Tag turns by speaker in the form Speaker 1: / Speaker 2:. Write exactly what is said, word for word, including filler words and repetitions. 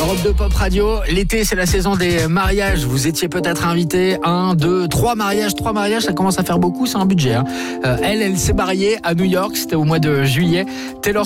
Speaker 1: Europe deux Pop Radio, l'été c'est la saison des mariages. Vous étiez peut-être invité, un, deux, trois mariages, trois mariages, ça commence à faire beaucoup, c'est un budget. Hein. Euh, elle, elle s'est mariée à New York, c'était au mois de juillet. Taylor